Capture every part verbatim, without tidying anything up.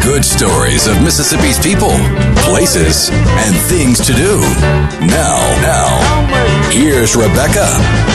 Good stories of Mississippi's people, places, and things to do. Now, now, here's Rebecca.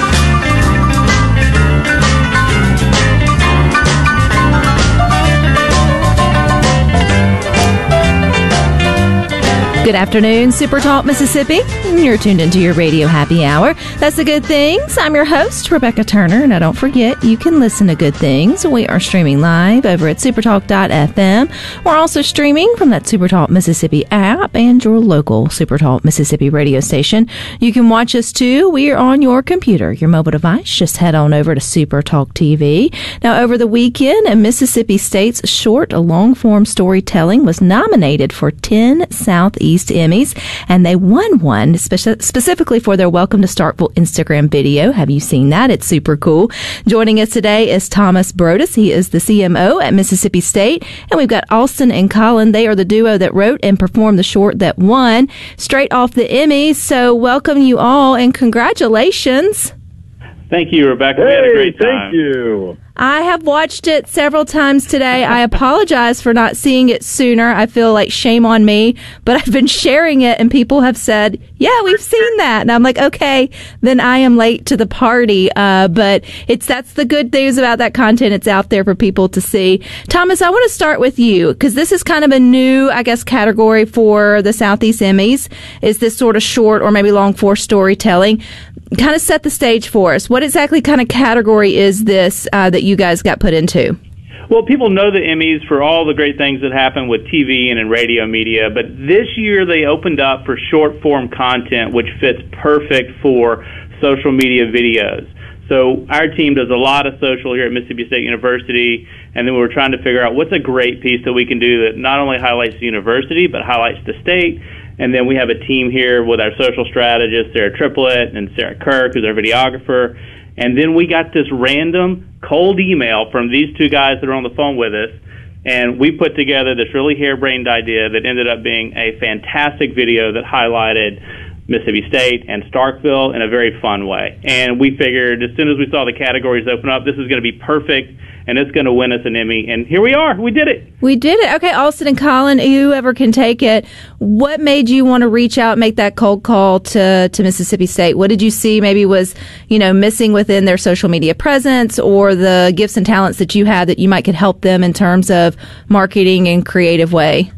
Good afternoon, Super Talk Mississippi. You're tuned into your radio happy hour. That's the Good Things. I'm your host, Rebecca Turner. Now, don't forget, you can listen to Good Things. We are streaming live over at supertalk dot f m. We're also streaming from that Supertalk Mississippi app and your local Supertalk Mississippi radio station. You can watch us, too. We are on your computer, your mobile device. Just head on over to Supertalk T V. Now, over the weekend, Mississippi State's short, long-form storytelling was nominated for ten Southeast Emmys, and they won one speci- specifically for their Welcome to Starkville Instagram video. Have you seen that? It's super cool. Joining us today is Thomas Brodus. He is the C M O at Mississippi State, and we've got Austin and Colin. They are the duo that wrote and performed the short that won straight off the Emmys. So welcome you all, and congratulations. Thank you, Rebecca. Hey, we had a great time. Thank you. I have watched it several times today. I apologize for not seeing it sooner. I feel like shame on me, but I've been sharing it and people have said, yeah, we've seen that. And I'm like, okay, then I am late to the party. Uh, but it's, that's the good news about that content. It's out there for people to see. Thomas, I want to start with you because this is kind of a new, I guess, category for the Southeast Emmys. Is this sort of short or maybe long form storytelling? Kind of set the stage for us. What exactly kind of category is this uh, that you guys got put into? Well, people know the Emmys for all the great things that happen with T V and in radio media, but this year they opened up for short-form content, which fits perfect for social media videos. So our team does a lot of social here at Mississippi State University, and then we were trying to figure out what's a great piece that we can do that not only highlights the university, but highlights the state. And then we have a team here with our social strategist, Sarah Triplett, and Sarah Kirk, who's our videographer. And then we got this random cold email from these two guys that are on the phone with us, and we put together this really harebrained idea that ended up being a fantastic video that highlighted Mississippi State and Starkville in a very fun way. And we figured as soon as we saw the categories open up, this is going to be perfect, and it's going to win us an Emmy. And here we are. We did it. We did it. Okay, Austin and Colin, whoever can take it, what made you want to reach out, make that cold call to, to Mississippi State? What did you see maybe was, you know, missing within their social media presence or the gifts and talents that you have that you might could help them in terms of marketing and creative way?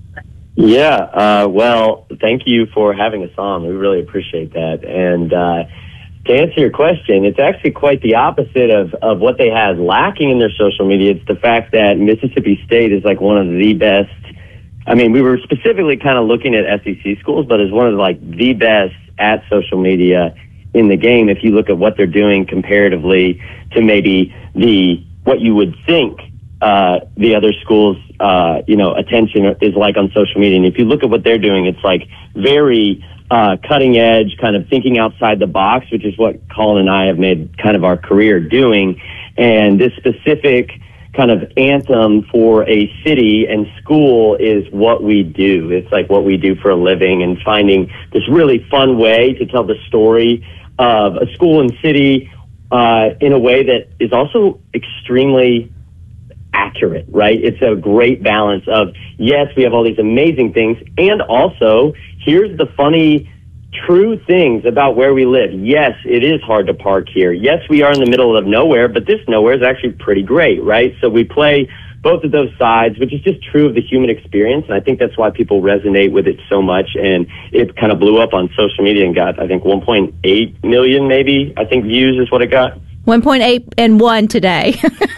Yeah, uh, well, thank you for having us on. We really appreciate that. And uh, to answer your question, it's actually quite the opposite of, of what they had lacking in their social media. It's the fact that Mississippi State is like one of the best. I mean, we were specifically kind of looking at S E C schools, but is one of like the best at social media in the game. If you look at what they're doing comparatively to maybe the what you would think uh, the other schools, uh, you know, attention is like on social media. And if you look at what they're doing, it's like very uh, cutting edge, kind of thinking outside the box, which is what Colin and I have made kind of our career doing. And this specific kind of anthem for a city and school is what we do. It's like what we do for a living, and finding this really fun way to tell the story of a school and city uh, in a way that is also extremely accurate, right? It's a great balance of, yes, we have all these amazing things, and also here's the funny, true things about where we live. Yes, it is hard to park here. Yes, we are in the middle of nowhere, but this nowhere is actually pretty great, right? So we play both of those sides, which is just true of the human experience, and I think that's why people resonate with it so much. And it kind of blew up on social media and got, I think, one point eight million maybe, I think, views is what it got. one point eight and one today.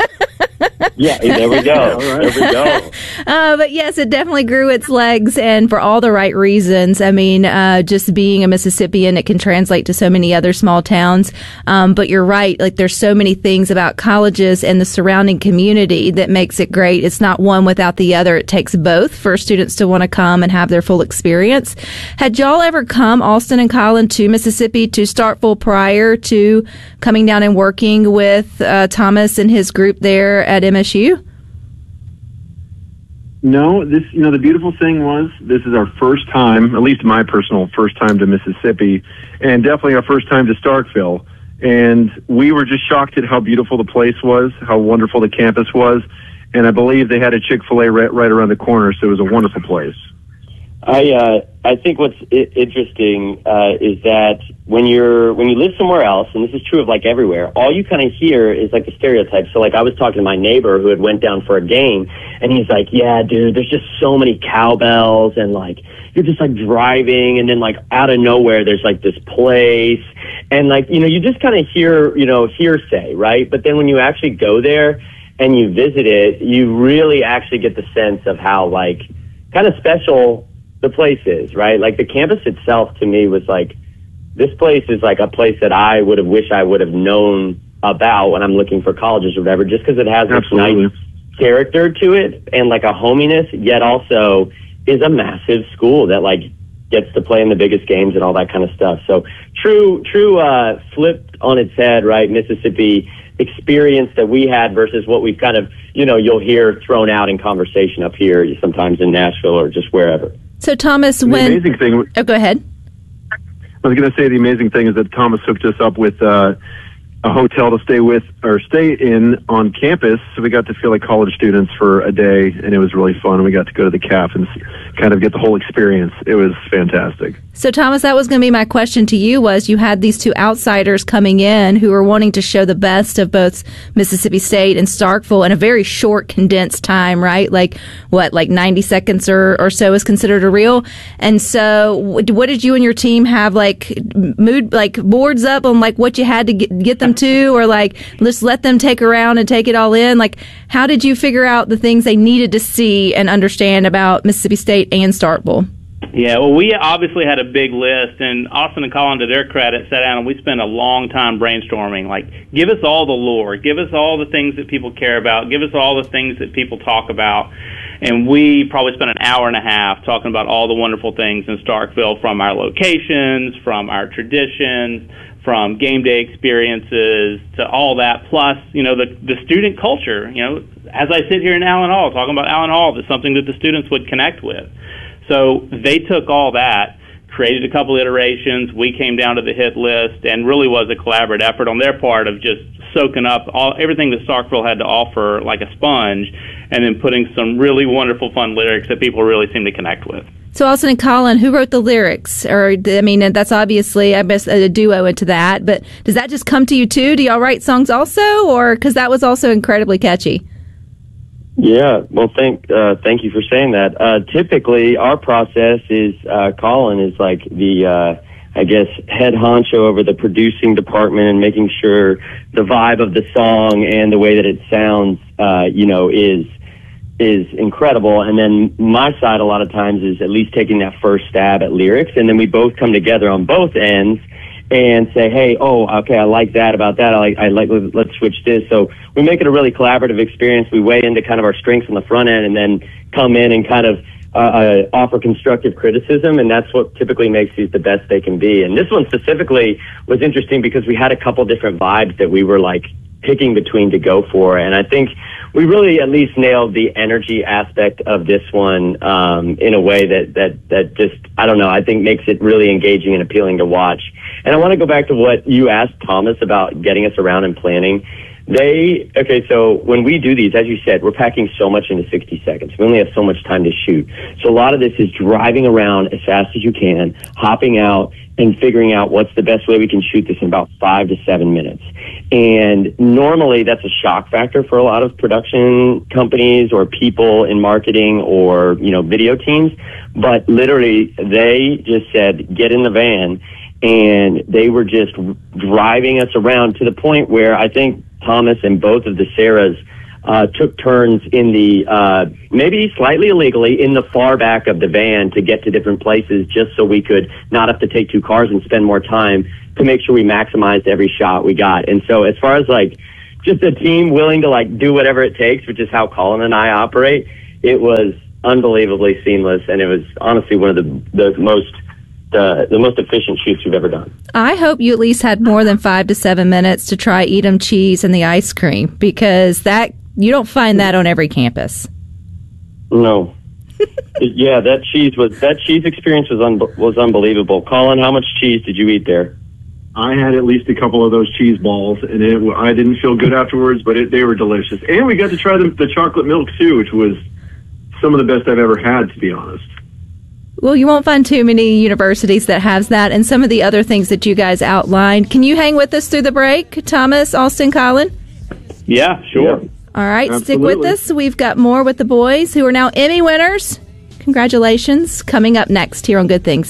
Yeah, there we go. There we go. Uh, but yes, it definitely grew its legs, and for all the right reasons. I mean, uh, just being a Mississippian, it can translate to so many other small towns. Um, but you're right. Like, there's so many things about colleges and the surrounding community that makes it great. It's not one without the other. It takes both for students to want to come and have their full experience. Had y'all ever come, Austin and Colin, to Mississippi, to Starkville prior to coming down and working with uh, Thomas and his group there at M S U? No, this, you know, the beautiful thing was this is our first time, at least my personal first time to Mississippi, and definitely our first time to Starkville. And we were just shocked at how beautiful the place was, how wonderful the campus was. and I believe they had a Chick-fil-A right, right around the corner, so it was a wonderful place. I uh, I think what's I- interesting uh, is that when you're when you live somewhere else, and this is true of like everywhere, all you kind of hear is like the stereotypes. So like I was talking to my neighbor who had went down for a game, and he's like, "Yeah, dude, there's just so many cowbells, and like you're just like driving, and then like out of nowhere there's like this place, and like you know you just kind of hear you know hearsay, right? But then when you actually go there and you visit it, you really actually get the sense of how like kind of special the place is, right? Like the campus itself to me was like, this place is like a place that I would have wished I would have known about when I'm looking for colleges or whatever, just because it has this nice character to it and like a hominess, yet also is a massive school that like gets to play in the biggest games and all that kind of stuff. So true, true, uh, flipped on its head, right? Mississippi experience that we had versus what we've kind of, you know, you'll hear thrown out in conversation up here, sometimes in Nashville or just wherever. So, Thomas, the when... amazing thing... Oh, go ahead. I was going to say the amazing thing is that Thomas hooked us up with uh, a hotel to stay with or stay in on campus, so we got to feel like college students for a day, and it was really fun. We got to go to the C A F and kind of get the whole experience. It was fantastic. So, Thomas, that was going to be my question to you, was you had these two outsiders coming in who were wanting to show the best of both Mississippi State and Starkville in a very short, condensed time, right? Like, what, like ninety seconds or, or so is considered a reel? And so what did you and your team have, like, mood, like, boards up on, like, what you had to get, get them to, or, like, just let them take around and take it all in? Like, how did you figure out the things they needed to see and understand about Mississippi State and Starkville? Yeah, well, we obviously had a big list, and Austin and Colin, to their credit, sat down and we spent a long time brainstorming. Like, give us all the lore, give us all the things that people care about, give us all the things that people talk about. And we probably spent an hour and a half talking about all the wonderful things in Starkville, from our locations, from our traditions, from game day experiences to all that, plus, you know, the the student culture. You know, as I sit here in Allen Hall talking about Allen Hall, that's something that the students would connect with. So they took all that, created a couple iterations. We came down to the hit list, and really was a collaborative effort on their part of just soaking up all everything that Starkville had to offer like a sponge, and then putting some really wonderful, fun lyrics that people really seem to connect with. So, Austin and Colin, who wrote the lyrics? Or, I mean, that's obviously, I guess, a duo into that, but does that just come to you too? Do y'all write songs also? Or, because that was also incredibly catchy. Yeah, well, thank uh, thank you for saying that. Uh, typically, our process is uh, Colin is like the, uh, I guess, head honcho over the producing department and making sure the vibe of the song and the way that it sounds, uh, you know, is is incredible. And then my side, a lot of times, is at least taking that first stab at lyrics, and then we both come together on both ends and say, hey, oh, okay, I like that about that. I like, I like, let's switch this. So we make it a really collaborative experience. We weigh into kind of our strengths on the front end, and then come in and kind of uh, uh, offer constructive criticism. And that's what typically makes these the best they can be. And this one specifically was interesting because we had a couple different vibes that we were like picking between to go for. And I think we really at least nailed the energy aspect of this one um, in a way that, that, that just, I don't know, I think makes it really engaging and appealing to watch. And I want to go back to what you asked Thomas about getting us around and planning. They, okay, so when we do these, as you said, we're packing so much into sixty seconds. We only have so much time to shoot. So a lot of this is driving around as fast as you can, hopping out, and figuring out what's the best way we can shoot this in about five to seven minutes. And normally that's a shock factor for a lot of production companies or people in marketing or, you know, video teams. But literally they just said, get in the van. And they were just driving us around to the point where I think Thomas and both of the Sarahs uh, took turns in the, uh, maybe slightly illegally, in the far back of the van to get to different places just so we could not have to take two cars and spend more time to make sure we maximized every shot we got. And so as far as like just a team willing to like do whatever it takes, which is how Colin and I operate, it was unbelievably seamless. And it was honestly one of the, the most The, the most efficient shoots we've ever done. I hope you at least had more than five to seven minutes to try Edam cheese and the ice cream, because that you don't find that on every campus. No. Yeah, that cheese was that cheese experience was un, was unbelievable. Colin, how much cheese did you eat there? I had at least a couple of those cheese balls, and it, I didn't feel good afterwards, but it, they were delicious. And we got to try the, the chocolate milk, too, which was some of the best I've ever had, to be honest. Well, you won't find too many universities that has that, and some of the other things that you guys outlined. Can you hang with us through the break, Thomas, Austin, Colin? Yeah, sure. Yeah. All right, Absolutely. Stick with us. We've got more with the boys who are now Emmy winners. Congratulations. Coming up next here on Good Things.